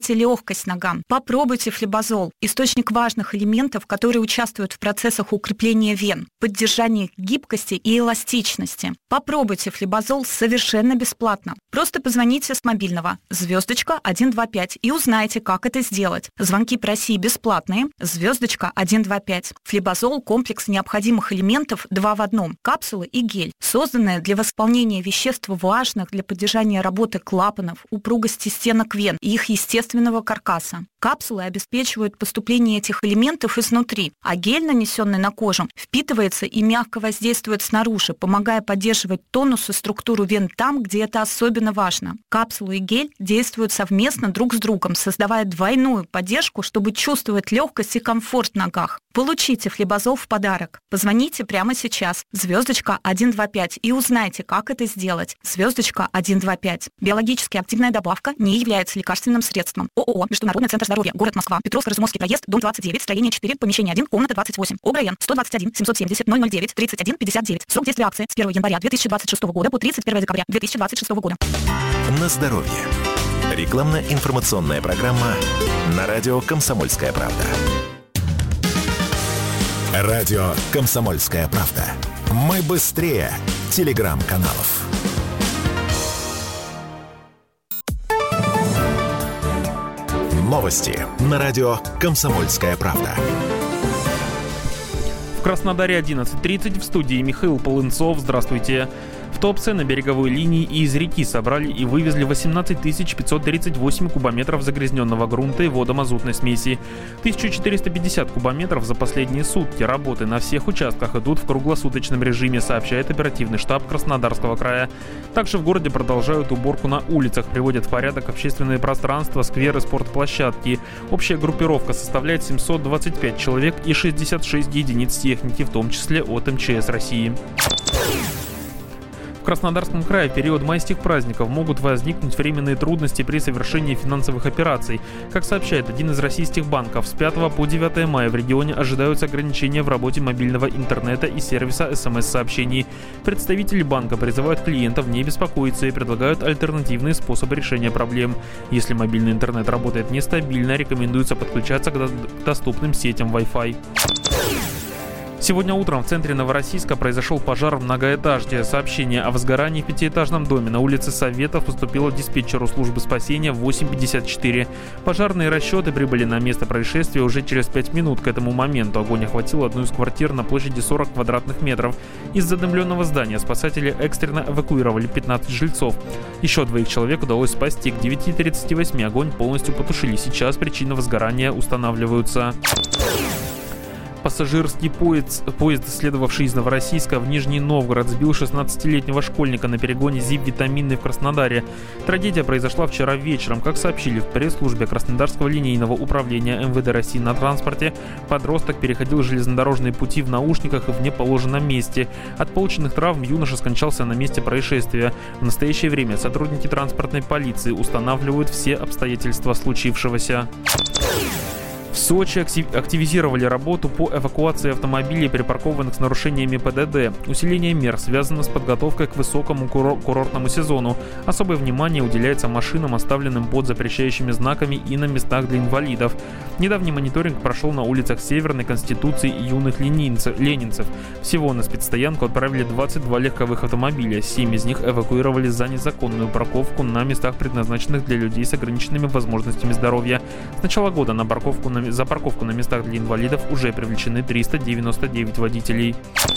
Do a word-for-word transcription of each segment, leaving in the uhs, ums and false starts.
чувствуете легкость ногам, попробуйте флебазол, источник важных элементов, которые участвуют в процессах укрепления вен, поддержания гибкости и эластичности. Попробуйте флебазол совершенно бесплатно. Просто позвоните с мобильного звездочка один два пять и узнайте, как это сделать. Звонки по России бесплатные, звездочка один два пять. Флебазол – комплекс необходимых элементов два в одном, капсулы и гель, созданная для восполнения веществ, важных для поддержания работы клапанов, упругости стенок вен и их естественного каркаса. Капсулы обеспечивают поступление этих элементов изнутри, а гель, нанесенный на кожу, впитывается и мягко воздействует снаружи, помогая поддерживать тонус и структуру вен там, где это особенно важно. Капсулы и гель действуют совместно друг с другом, создавая двойную поддержку, чтобы чувствовать легкость и комфорт в ногах. Получите флебазол в подарок. Позвоните прямо сейчас. Звездочка один два пять и узнайте, как это сделать. Звездочка один два пять. Биологически активная добавка не является лекарственным средством. ООО «Международный центр здоровья», город Москва, Петровско-Разумовский проезд, дом двадцать девять, строение четыре, помещение один, комната двадцать восемь. ОГРН сто двадцать один семьсот семьдесят ноль ноль девять тридцать один пятьдесят девять. Срок действия акции с первого января две тысячи двадцать шестого года по тридцать первое декабря две тысячи двадцать шестого года. На здоровье. Рекламно-информационная программа на радио «Комсомольская правда». Радио «Комсомольская правда». Мы быстрее телеграм-каналов. Новости на радио «Комсомольская правда». В Краснодаре одиннадцать тридцать, в студии Михаил Полынцов. Здравствуйте. В Туапсе на береговой линии и из реки собрали и вывезли восемнадцать тысяч пятьсот тридцать восемь кубометров загрязненного грунта и водомазутной смеси. тысяча четыреста пятьдесят кубометров за последние сутки. Работы на всех участках идут в круглосуточном режиме, сообщает оперативный штаб Краснодарского края. Также в городе продолжают уборку на улицах, приводят в порядок общественные пространства, скверы, спортплощадки. Общая группировка составляет семьсот двадцать пять человек и шестьдесят шесть единиц техники, в том числе от эм че эс России. В Краснодарском крае в период майских праздников могут возникнуть временные трудности при совершении финансовых операций. Как сообщает один из российских банков, с пятого по девятое мая в регионе ожидаются ограничения в работе мобильного интернета и сервиса эс эм эс-сообщений. Представители банка призывают клиентов не беспокоиться и предлагают альтернативные способы решения проблем. Если мобильный интернет работает нестабильно, рекомендуется подключаться к доступным сетям Wi-Fi. Сегодня утром в центре Новороссийска произошел пожар в многоэтажке. Сообщение о возгорании в пятиэтажном доме на улице Советов поступило диспетчеру службы спасения в восемь пятьдесят четыре. Пожарные расчеты прибыли на место происшествия уже через пять минут. К этому моменту огонь охватил одну из квартир на площади сорок квадратных метров. Из задымленного здания спасатели экстренно эвакуировали пятнадцать жильцов. Еще двоих человек удалось спасти. К девяти тридцати восьми огонь полностью потушили. Сейчас причины возгорания устанавливаются. Пассажирский поезд, поезд, следовавший из Новороссийска в Нижний Новгород, сбил шестнадцатилетнего школьника на перегоне Зиб-Витаминный в Краснодаре. Трагедия произошла вчера вечером. Как сообщили в пресс-службе Краснодарского линейного управления эм вэ дэ России на транспорте, подросток переходил железнодорожные пути в наушниках и в неположенном месте. От полученных травм юноша скончался на месте происшествия. В настоящее время сотрудники транспортной полиции устанавливают все обстоятельства случившегося. В Сочи активизировали работу по эвакуации автомобилей, припаркованных с нарушениями пэ дэ дэ. Усиление мер связано с подготовкой к высокому курортному сезону. Особое внимание уделяется машинам, оставленным под запрещающими знаками и на местах для инвалидов. Недавний мониторинг прошел на улицах Северной, Конституции и юных ленинцев. Всего на спецстоянку отправили двадцать два легковых автомобиля. семь из них эвакуировали за незаконную парковку на местах, предназначенных для людей с ограниченными возможностями здоровья. С начала года на парковку на За парковку на местах для инвалидов уже привлечены триста девяносто девять водителей.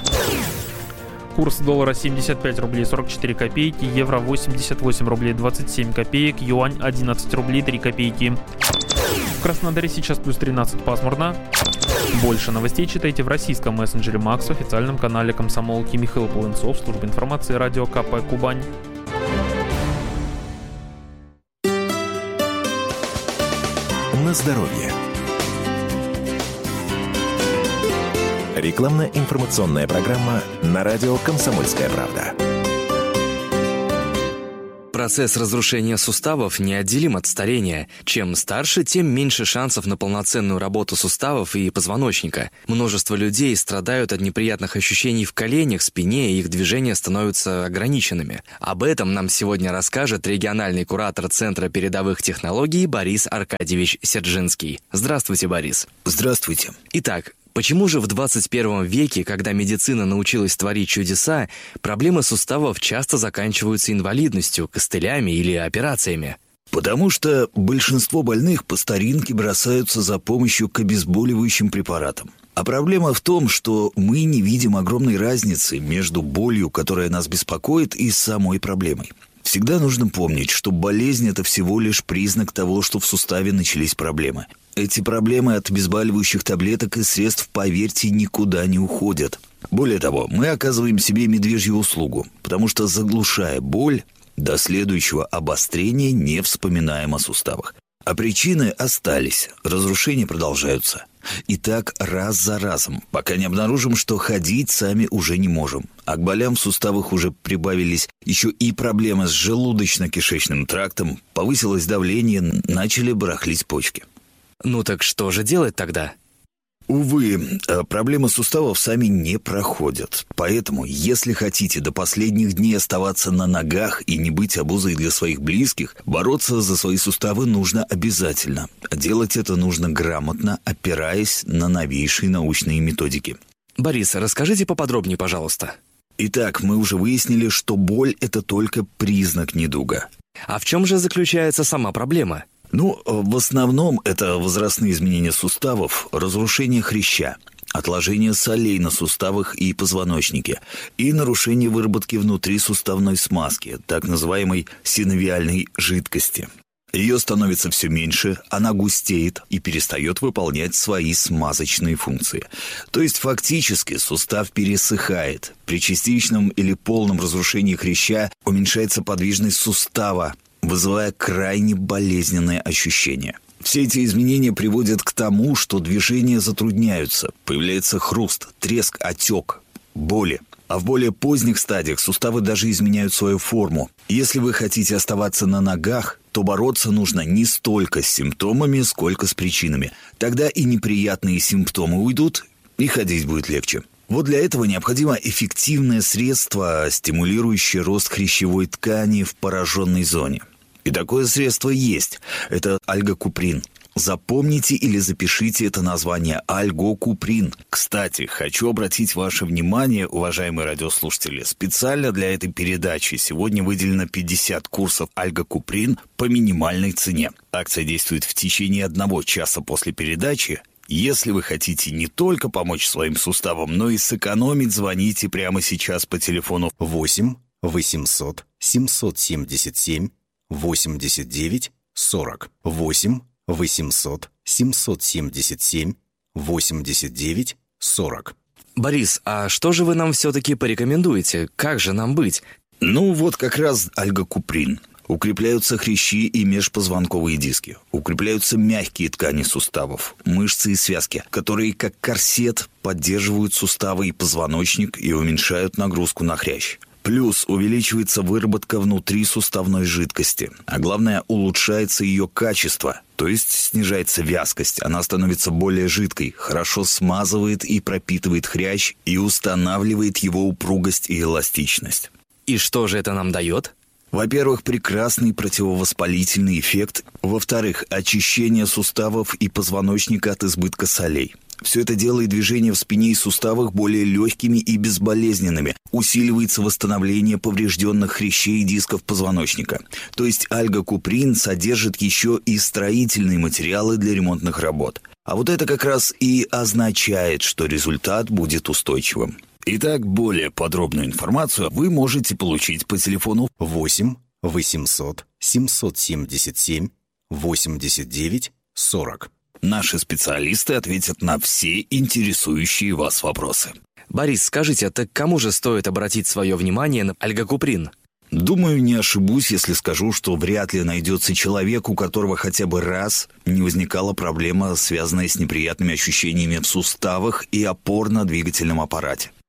Курс доллара семьдесят пять рублей сорок четыре копейки, евро восемьдесят восемь рублей двадцать семь копеек, юань одиннадцать рублей три копейки. В Краснодаре сейчас плюс тринадцать, пасмурно. Больше новостей читайте в российском мессенджере Макс, в официальном канале Комсомолки. Михаил Полынцов, служба информации, радио ка пэ Кубань. На здоровье. Рекламно-информационная программа на радио «Комсомольская правда». Процесс разрушения суставов неотделим от старения. Чем старше, тем меньше шансов на полноценную работу суставов и позвоночника. Множество людей страдают от неприятных ощущений в коленях, спине, и их движения становятся ограниченными. Об этом нам сегодня расскажет региональный куратор Центра передовых технологий Борис Аркадьевич Серджинский. Здравствуйте, Борис. Здравствуйте. Итак, почему же в двадцать первом веке, когда медицина научилась творить чудеса, проблемы суставов часто заканчиваются инвалидностью, костылями или операциями? Потому что большинство больных по старинке бросаются за помощью к обезболивающим препаратам. А проблема в том, что мы не видим огромной разницы между болью, которая нас беспокоит, и самой проблемой. Всегда нужно помнить, что болезнь – это всего лишь признак того, что в суставе начались проблемы. Эти проблемы от обезболивающих таблеток и средств, поверьте, никуда не уходят. Более того, мы оказываем себе медвежью услугу, потому что, заглушая боль, до следующего обострения не вспоминаем о суставах. А причины остались, разрушения продолжаются. И так раз за разом, пока не обнаружим, что ходить сами уже не можем. А к болям в суставах уже прибавились еще и проблемы с желудочно-кишечным трактом, повысилось давление, начали барахлить почки. Ну так что же делать тогда? Увы, проблемы суставов сами не проходят. Поэтому, если хотите до последних дней оставаться на ногах и не быть обузой для своих близких, бороться за свои суставы нужно обязательно. Делать это нужно грамотно, опираясь на новейшие научные методики. Борис, расскажите поподробнее, пожалуйста. Итак, мы уже выяснили, что боль – это только признак недуга. А в чем же заключается сама проблема? Ну, в основном это возрастные изменения суставов, разрушение хряща, отложение солей на суставах и позвоночнике и нарушение выработки внутрисуставной смазки, так называемой синовиальной жидкости. Ее становится все меньше, она густеет и перестает выполнять свои смазочные функции. То есть фактически сустав пересыхает. При частичном или полном разрушении хряща уменьшается подвижность сустава, вызывая крайне болезненные ощущения. Все эти изменения приводят к тому, что движения затрудняются, появляется хруст, треск, отек, боли. А в более поздних стадиях суставы даже изменяют свою форму. Если вы хотите оставаться на ногах, то бороться нужно не столько с симптомами, сколько с причинами. Тогда и неприятные симптомы уйдут, и ходить будет легче. Вот для этого необходимо эффективное средство, стимулирующее рост хрящевой ткани в пораженной зоне. И такое средство есть. Это альгокуприн. Запомните или запишите это название – альгокуприн. Кстати, хочу обратить ваше внимание, уважаемые радиослушатели, специально для этой передачи сегодня выделено пятьдесят курсов альгокуприн по минимальной цене. Акция действует в течение одного часа после передачи. Если вы хотите не только помочь своим суставам, но и сэкономить, звоните прямо сейчас по телефону восемь восемьсот семьсот семьдесят семь восемьдесят девять сорок. восемь восемьсот семьсот семьдесят семь восемьдесят девять сорок. Борис, а что же вы нам все-таки порекомендуете? Как же нам быть? Ну вот как раз альгокуприн. Укрепляются хрящи и межпозвонковые диски. Укрепляются мягкие ткани суставов, мышцы и связки, которые как корсет поддерживают суставы и позвоночник и уменьшают нагрузку на хрящ. Плюс увеличивается выработка внутрисуставной жидкости. А главное, улучшается ее качество, то есть снижается вязкость. Она становится более жидкой, хорошо смазывает и пропитывает хрящ и устанавливает его упругость и эластичность. И что же это нам дает? Во-первых, прекрасный противовоспалительный эффект. Во-вторых, очищение суставов и позвоночника от избытка солей. Все это делает движения в спине и суставах более легкими и безболезненными. Усиливается восстановление поврежденных хрящей и дисков позвоночника. То есть альгокуприн содержит еще и строительные материалы для ремонтных работ. А вот это как раз и означает, что результат будет устойчивым. Итак, более подробную информацию вы можете получить по телефону восемь восемьсот семьсот семьдесят семь восемьдесят девять сорок. Наши специалисты ответят на все интересующие вас вопросы. Борис, скажите, а так кому же стоит обратить свое внимание на альгокуприн? Думаю, не ошибусь, если скажу, что вряд ли найдется человек, у которого хотя бы раз не возникала проблема, связанная с неприятными ощущениями в суставах и опорно-двигательном аппарате.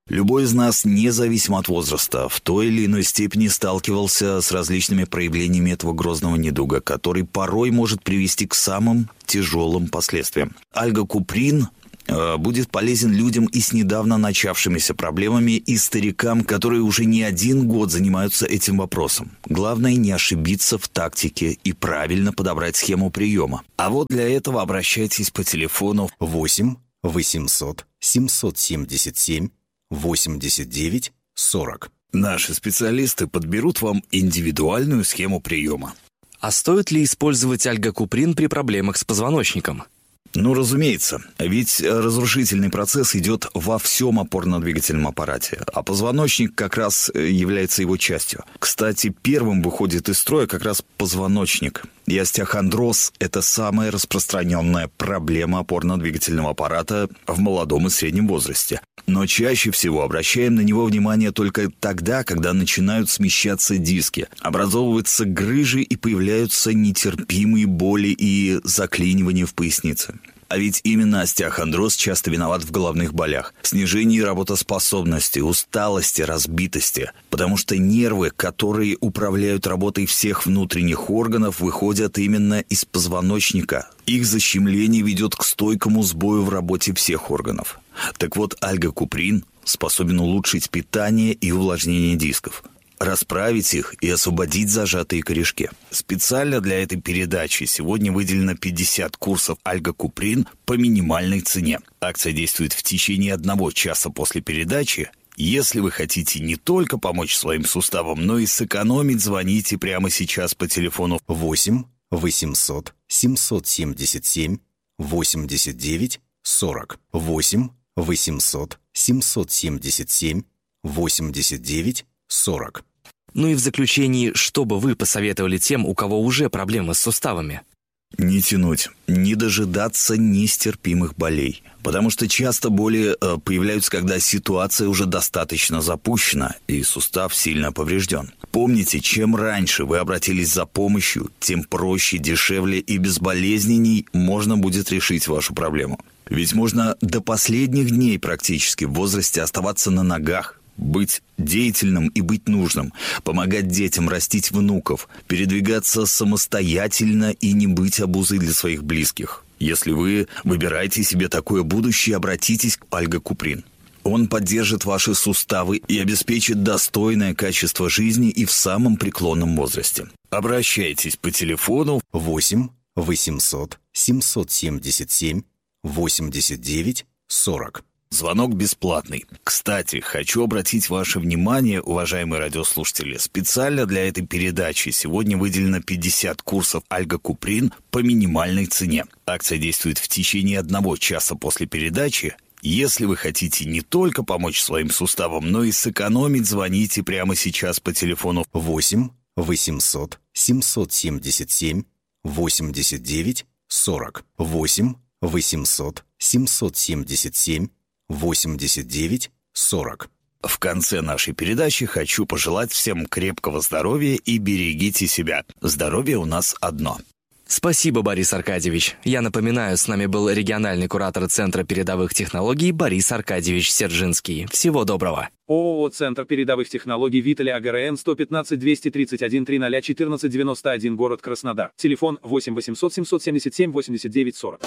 Любой из нас, независимо от возраста, в той или иной степени сталкивался с различными проявлениями этого грозного недуга, который порой может привести к самым тяжелым последствиям. Альгокуприн э, будет полезен людям и с недавно начавшимися проблемами, и старикам, которые уже не один год занимаются этим вопросом. Главное не ошибиться в тактике и правильно подобрать схему приема. А вот для этого обращайтесь по телефону восемь восемьсот семьсот семьдесят семь восемьдесят девять сорок. Наши специалисты подберут вам индивидуальную схему приема. А стоит ли использовать альгокуприн при проблемах с позвоночником? Ну, разумеется, ведь разрушительный процесс идет во всем опорно-двигательном аппарате, а позвоночник как раз является его частью. Кстати, первым выходит из строя как раз позвоночник. И остеохондроз – это самая распространенная проблема опорно-двигательного аппарата в молодом и среднем возрасте. Но чаще всего обращаем на него внимание только тогда, когда начинают смещаться диски, образовываются грыжи и появляются нетерпимые боли и заклинивания в пояснице. А ведь именно остеохондроз часто виноват в головных болях, снижении работоспособности, усталости, разбитости. Потому что нервы, которые управляют работой всех внутренних органов, выходят именно из позвоночника. Их защемление ведет к стойкому сбою в работе всех органов. Так вот, альгокуприн способен улучшить питание и увлажнение дисков, расправить их и освободить зажатые корешки. Специально для этой передачи сегодня выделено пятьдесят курсов альгокуприн по минимальной цене. Акция действует в течение одного часа после передачи. Если вы хотите не только помочь своим суставам, но и сэкономить, звоните прямо сейчас по телефону восемь восемьсот семьсот семьдесят семь восемьдесят девять сорок. восемь восемьсот семьсот семьдесят семь восемьдесят девять сорок. Ну и в заключении, что бы вы посоветовали тем, у кого уже проблемы с суставами? Не тянуть, не дожидаться нестерпимых болей. Потому что часто боли э, появляются, когда ситуация уже достаточно запущена и сустав сильно поврежден. Помните, чем раньше вы обратились за помощью, тем проще, дешевле и безболезненней можно будет решить вашу проблему. Ведь можно до последних дней практически в возрасте оставаться на ногах, быть деятельным и быть нужным, помогать детям растить внуков, передвигаться самостоятельно и не быть обузой для своих близких. Если вы выбираете себе такое будущее, обратитесь к альгокуприн. Он поддержит ваши суставы и обеспечит достойное качество жизни и в самом преклонном возрасте. Обращайтесь по телефону восемь восемьсот семьсот семьдесят семь восемьдесят девять сорок. Звонок бесплатный. Кстати, хочу обратить ваше внимание, уважаемые радиослушатели, специально для этой передачи сегодня выделено пятьдесят курсов альгокуприн по минимальной цене. Акция действует в течение одного часа после передачи. Если вы хотите не только помочь своим суставам, но и сэкономить, звоните прямо сейчас по телефону восемь восемьсот семьсот семьдесят семь восемьдесят девять сорок. восемь восемьсот семьсот семьдесят семь восемьдесят девять сорок. В конце нашей передачи хочу пожелать всем крепкого здоровья и берегите себя. Здоровье у нас одно. Спасибо, Борис Аркадьевич. Я напоминаю, с нами был региональный куратор Центра передовых технологий Борис Аркадьевич Сержинский. Всего доброго. ООО «Центр передовых технологий Витали АГРН сто пятнадцать двести тридцать один триста четырнадцать девяносто один, город Краснодар. Телефон восемь восемьсот семьсот семьдесят семь восемьдесят девять сорок.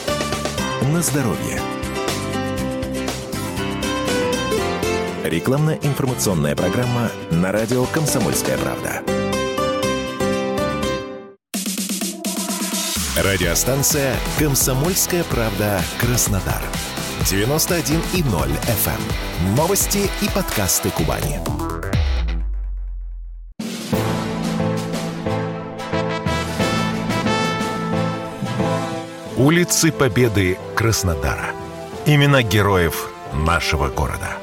На здоровье. Рекламно-информационная программа на радио «Комсомольская правда». Радиостанция «Комсомольская правда» Краснодар. девяносто один и ноль эф эм. Новости и подкасты Кубани. Улицы Победы Краснодара. Имена героев нашего города.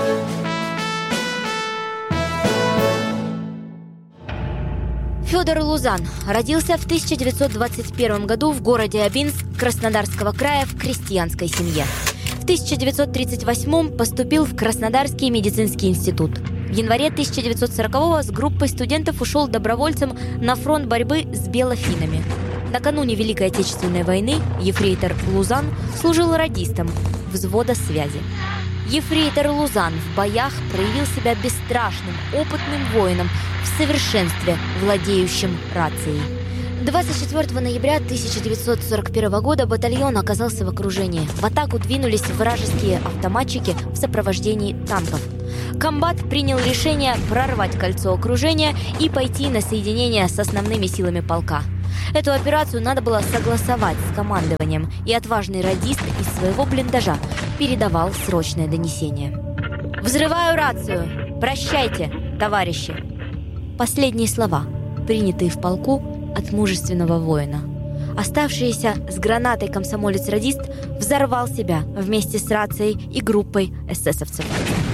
Федор Лузан родился в тысяча девятьсот двадцать первом году в городе Абинск Краснодарского края в крестьянской семье. В тысяча девятьсот тридцать восьмом поступил в Краснодарский медицинский институт. В январе тысяча девятьсот сорокового с группой студентов ушел добровольцем на фронт борьбы с белофинами. Накануне Великой Отечественной войны ефрейтор Лузан служил радистом взвода связи. Ефрейтор Лузан в боях проявил себя бесстрашным, опытным воином, в совершенстве владеющим рацией. двадцать четвёртого ноября тысяча девятьсот сорок первого года батальон оказался в окружении. В атаку двинулись вражеские автоматчики в сопровождении танков. Комбат принял решение прорвать кольцо окружения и пойти на соединение с основными силами полка. Эту операцию надо было согласовать с командованием, и отважный радист из своего блиндажа передавал срочное донесение. «Взрываю рацию! Прощайте, товарищи!» Последние слова, принятые в полку от мужественного воина. Оставшийся с гранатой комсомолец-радист взорвал себя вместе с рацией и группой эсэсовцев.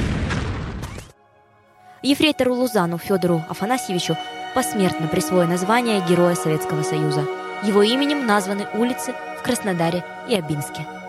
Ефрейтору Лузану Федору Афанасьевичу посмертно присвоено звание Героя Советского Союза. Его именем названы улицы в Краснодаре и Обинске.